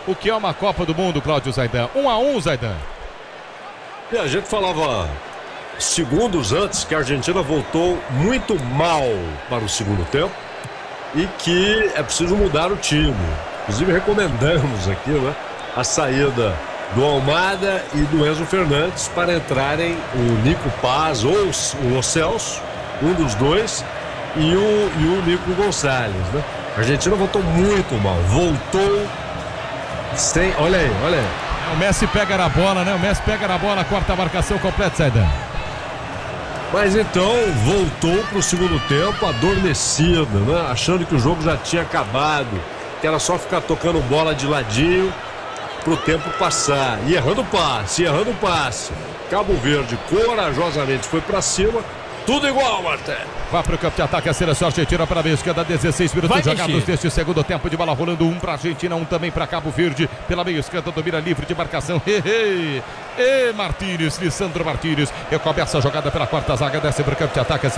o que é uma Copa do Mundo, Cláudio Zaidan. 1-1, Zaidan. E a gente falava segundos antes que a Argentina voltou muito mal para o segundo tempo e que é preciso mudar o time. Inclusive recomendamos aqui, né, a saída do Almada e do Enzo Fernandes para entrarem o Nico Paz ou o Lo Celso, um dos dois, e o Nico Gonçalves, né? A Argentina voltou muito mal, voltou sem... Olha aí. O Messi pega na bola, né? O Messi pega na bola, corta a marcação completa, Zaidan. Mas então voltou para o segundo tempo adormecido, né? Achando que o jogo já tinha acabado, que era só ficar tocando bola de ladinho pro tempo passar. E errando o passe. Cabo Verde corajosamente foi para cima. Tudo igual, Marté. Vai pro campo de ataque a seleção argentina para a meia esquerda, 16 minutos jogados deste segundo tempo de bola rolando, um para a Argentina, um também para Cabo Verde, pela meia esquerda, domina livre de marcação. Martínez, Lisandro Martínez, recomeça a jogada pela quarta zaga, desce pro campo de ataque.